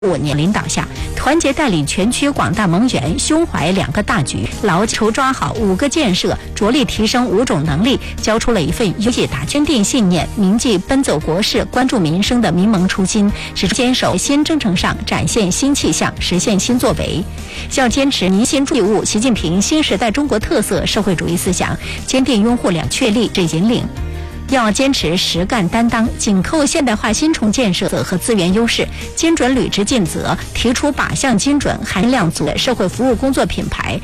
5年领导下，团结带领全区广大盟员，胸怀2个大局，牢筹抓好5个建设，着力提升5种能力，交出了一份优绩大坚定信念，铭记奔走国事、关注民生的民盟初心，始终坚守新征程上，展现新气象，实现新作为。要坚持民心注物，习近平新时代中国特色社会主义思想，坚定拥护2确立这引领。要坚持实干担当，紧扣现代化新城建设和资源优势，精准履职尽责，提出靶向精准、含量足的社会服务工作品牌，